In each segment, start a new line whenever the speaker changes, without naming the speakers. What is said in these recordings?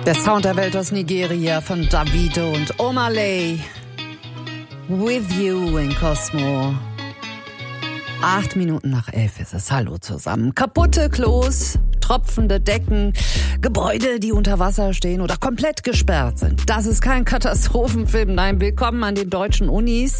Der Sound der Welt aus Nigeria von Davido und Omalay. With you in Cosmo. 8 Minuten nach 11 ist es. Hallo zusammen. Kaputte Klos, tropfende Decken, Gebäude, die unter Wasser stehen oder komplett gesperrt sind. Das ist kein Katastrophenfilm. Nein, willkommen an den deutschen Unis.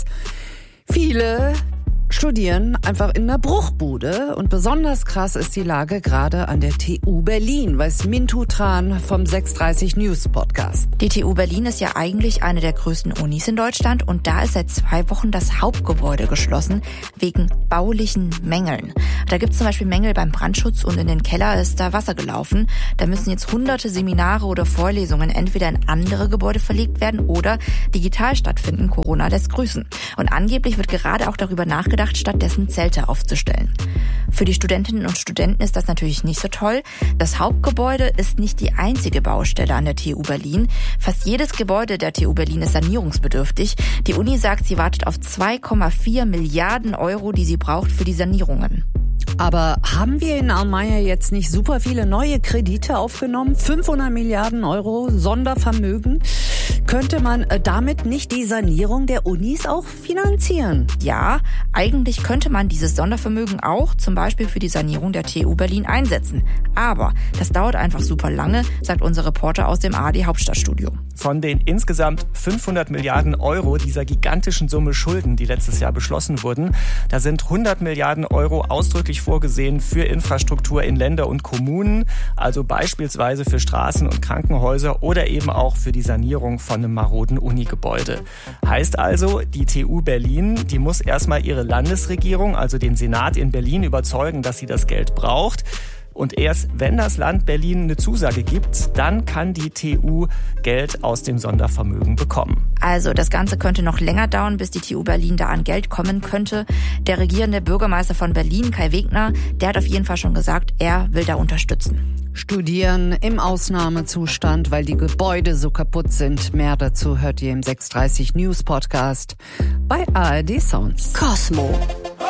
Viele studieren einfach in der Bruchbude und besonders krass ist die Lage gerade an der TU Berlin, weiß Mintu Tran vom 630 News Podcast.
Die TU Berlin ist ja eigentlich eine der größten Unis in Deutschland und da ist seit 2 Wochen das Hauptgebäude geschlossen wegen baulichen Mängeln. Da gibt es zum Beispiel Mängel beim Brandschutz und in den Keller ist da Wasser gelaufen. Da müssen jetzt hunderte Seminare oder Vorlesungen entweder in andere Gebäude verlegt werden oder digital stattfinden. Corona lässt grüßen. Und angeblich wird gerade auch darüber nachgedacht, stattdessen Zelte aufzustellen. Für die Studentinnen und Studenten ist das natürlich nicht so toll. Das Hauptgebäude ist nicht die einzige Baustelle an der TU Berlin. Fast jedes Gebäude der TU Berlin ist sanierungsbedürftig. Die Uni sagt, sie wartet auf 2,4 Milliarden Euro, die sie braucht für die Sanierungen.
Aber haben wir in Almeier jetzt nicht super viele neue Kredite aufgenommen? 500 Milliarden Euro Sondervermögen? Könnte man damit nicht die Sanierung der Unis auch finanzieren?
Ja, eigentlich könnte man dieses Sondervermögen auch zum Beispiel für die Sanierung der TU Berlin einsetzen. Aber das dauert einfach super lange, sagt unser Reporter aus dem ARD Hauptstadtstudio.
Von den insgesamt 500 Milliarden Euro dieser gigantischen Summe Schulden, die letztes Jahr beschlossen wurden, da sind 100 Milliarden Euro ausdrücklich vorgesehen für Infrastruktur in Länder und Kommunen, also beispielsweise für Straßen und Krankenhäuser oder eben auch für die Sanierung von einem maroden Unigebäude. Heißt also, die TU Berlin, die muss erstmal ihre Landesregierung, also den Senat in Berlin, überzeugen, dass sie das Geld braucht. Und erst wenn das Land Berlin eine Zusage gibt, dann kann die TU Geld aus dem Sondervermögen bekommen.
Also das Ganze könnte noch länger dauern, bis die TU Berlin da an Geld kommen könnte. Der regierende Bürgermeister von Berlin, Kai Wegner, der hat auf jeden Fall schon gesagt, er will da unterstützen.
Studieren im Ausnahmezustand, weil die Gebäude so kaputt sind. Mehr dazu hört ihr im 630 News Podcast bei ARD Sounds.
Cosmo.